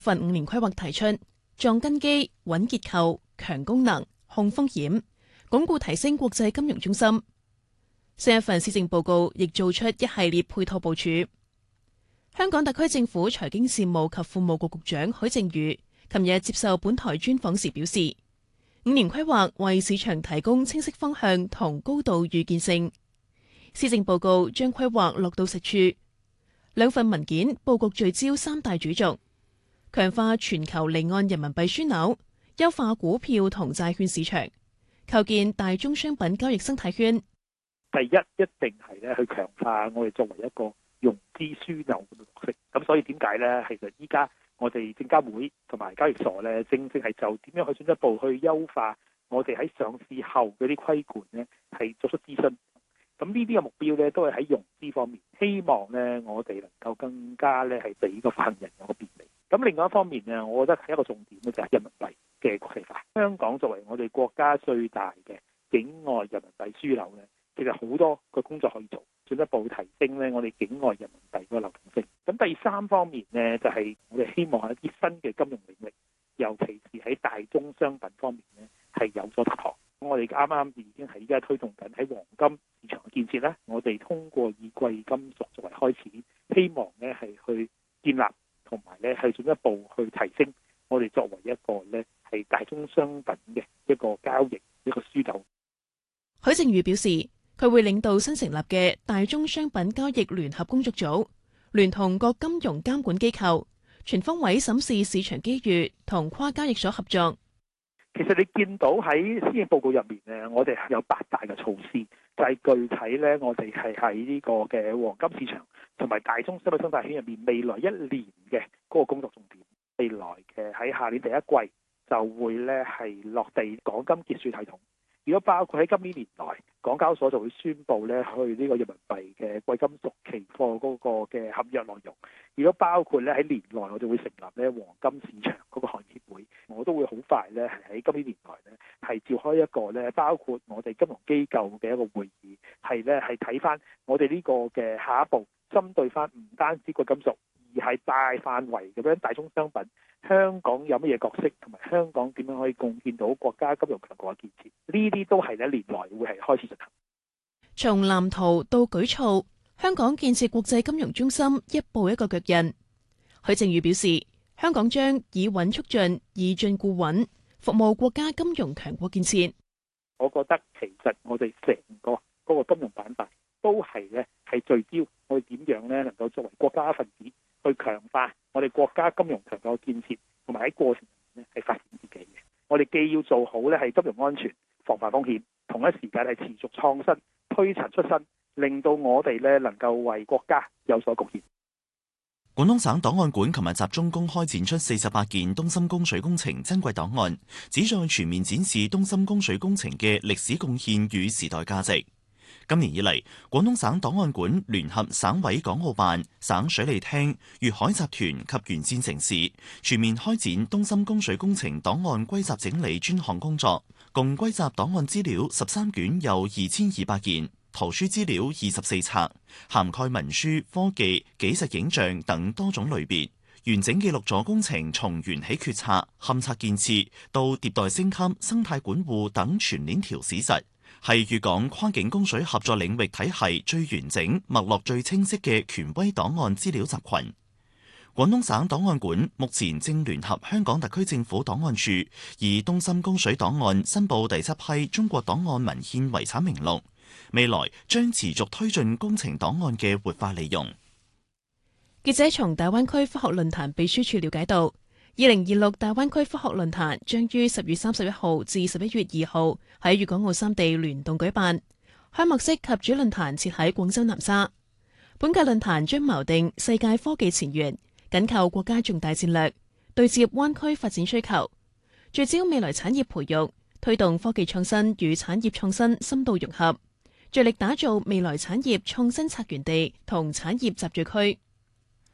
份5年規劃提出壯根基、穩結構、強功能、控風險，鞏固提升國際金融中心。新一份施政報告亦做出一系列配套部署。香港特區政府財經事務及庫務局局長許正宇琴日接受本台專訪時表示，5年規劃為市場提供清晰方向同高度預見性。施政報告將規劃落到實處。2份文件佈局聚焦3大主軸，強化全球離岸人民幣樞紐，優化股票同債券市場，構建大宗商品交易生態圈。 第一定係去強化我哋作為一個融資樞紐嘅角色。咁所以點解呢？其實依家我哋證監會同埋交易所呢，正係就點樣去進一步去優化我哋喺上市後嗰啲規管呢，係作出諮詢。咁呢啲嘅目標呢，都係喺融資方面，希望呢我哋能夠更加呢係俾個發行人有個便利。咁另外一方面呢，我覺得係一個重點呢，就係人民幣嘅國際化。香港作為我哋國家最大嘅境外人民幣樞紐呢，其實好多個工作可以做，進一步提升呢我哋境外人民幣個流動性。咁第3方面呢，就係我哋希望喺一啲新嘅金融領域，尤其是喺大宗商品方面呢，係有所突破。我哋啱啱已經係依家推動緊喺黃金市場嘅建設咧，我哋通過以貴金屬作為開始，希望呢係去建立同埋呢係進一步去提升我哋作為一個呢係大宗商品嘅一個交易一個樞紐。 許正宇表示，佢會領導新成立嘅大宗商品交易聯合工作組，聯同各金融監管機構，全方位審視市場機遇同跨交易所合作。 其實你見到喺施政報告入面呢，我哋有8大嘅措施，就係具體呢，我哋係喺呢個嘅黃金市場同埋大宗商品生態圈入面，未來1年嘅嗰個工作重點。未來嘅喺下年第一季就會呢係落地港金結算系統。如果包括喺今年年內，港交所就會宣布呢去呢個人民幣嘅貴金屬期貨嗰個嘅合約內容。如果包括呢喺年內，我哋會成立呢黃金市場嗰個行業協會。我都會好快呢係喺今年年內呢係召開一個呢包括我哋金融機構嘅一個會議，係呢係睇翻我哋呢個嘅下一步，針對翻唔單止貴金屬，而係大範圍咁樣大宗商品，香港有乜嘢角色，同埋香港點樣可以貢獻到國家金融強國嘅建設，呢啲都係呢年內會係開始進行。 從藍圖到舉措，香港建設國際金融中心一步一個腳印。許正宇表示，香港將以穩促進，以進固穩，服務國家金融強國建設。 我覺得其實我哋成個嗰個金融板塊都係呢係聚焦我哋點樣呢能夠作為國家一份子，去強化我哋國家金融強國嘅建設，同埋喺過程入面呢係發展自己嘅。我哋既要做好呢係金融安全、防範風險，同一時間係持續創新、推陳出新，令到我哋呢能夠為國家有所貢獻。 廣東省檔案館琴日集中公開展出48件東深供水工程珍貴檔案，旨在全面展示東深供水工程嘅歷史貢獻與時代價值。今年以嚟，廣東省檔案館聯合省委港澳辦、省水利廳、粵海集團及沿線城市，全面開展東深供水工程檔案歸集整理專項工作，共歸集檔案資料13卷，有2200件。圖書資料24冊，涵蓋文書、科技、紀實影像等多種類別，完整記錄咗工程從源起決策、勘測建設到迭代升級、生態管護等全鏈條史實，係粵港跨境供水合作領域體系最完整、脈絡最清晰嘅權威檔案資料集群。廣東省檔案館目前正聯合香港特區政府檔案處，以東深供水檔案申報第7批中國檔案文獻遺產名錄。未來將持續推進工程檔案嘅活化利用。 記者從大灣區科學論壇秘書處了解到，2026大灣區科學論壇將於10月31號至11月2號喺粵港澳3地聯動舉辦，開幕式及主論壇設喺廣州南沙。本屆論壇將錨定世界科技前沿，緊扣國家重大戰略，對接灣區發展需求，聚焦未來產業培育，推動科技創新與產業創新深度融合，着力打造未來產業創新策源地同產業集聚區。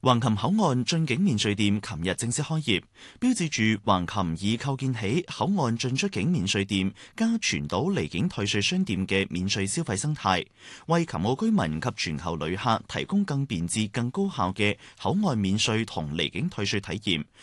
橫琴口岸進境免稅店琴日正式開業，標誌住橫琴已構建起口岸進出境免稅店加全島離境退稅商店嘅免稅消費生態，為琴澳居民及全球旅客提供更便捷、更高效嘅口岸免稅同離境退稅體驗，